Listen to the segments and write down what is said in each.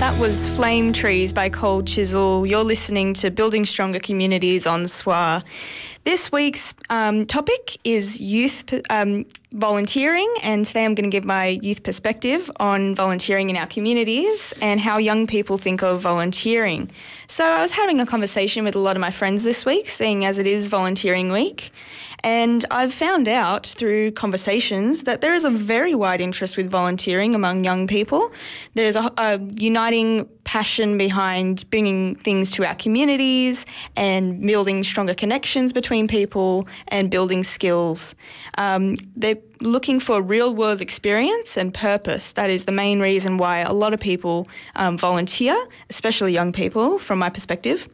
That was Flame Trees by Cold Chisel. You're listening to Building Stronger Communities on SWA. This week's topic is youth volunteering, and today I'm going to give my youth perspective on volunteering in our communities and how young people think of volunteering. So I was having a conversation with a lot of my friends this week, seeing as it is volunteering week, and I've found out through conversations that there is a very wide interest with volunteering among young people. There's a uniting passion behind bringing things to our communities and building stronger connections between people and building skills. They're looking for real-world experience and purpose. That is the main reason why a lot of people volunteer, especially young people, from my perspective.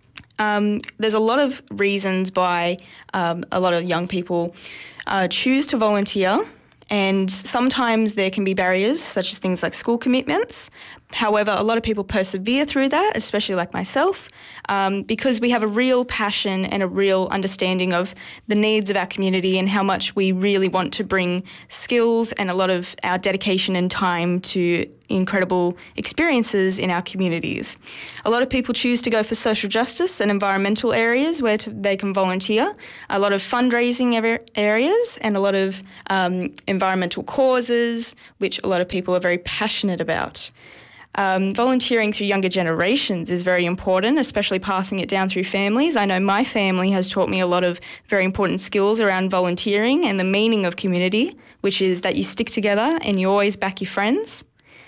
There's a lot of reasons why a lot of young people choose to volunteer, and sometimes there can be barriers such as things like school commitments. However, a lot of people persevere through that, especially like myself, because we have a real passion and a real understanding of the needs of our community and how much we really want to bring skills and a lot of our dedication and time to incredible experiences in our communities. A lot of people choose to go for social justice and environmental areas where they can volunteer, a lot of fundraising areas and a lot of environmental causes, which a lot of people are very passionate about. Volunteering through younger generations is very important, especially passing it down through families. I know my family has taught me a lot of very important skills around volunteering and the meaning of community, which is that you stick together and you always back your friends.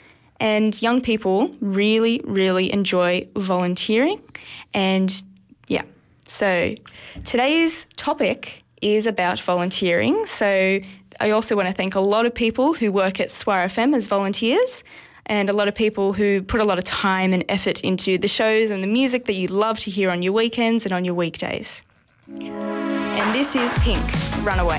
And young people really, really enjoy volunteering. And yeah, so today's topic is about volunteering. So I also want to thank a lot of people who work at SWA FM as volunteers, and a lot of people who put a lot of time and effort into the shows and the music that you love to hear on your weekends and on your weekdays. And this is Pink, Runaway.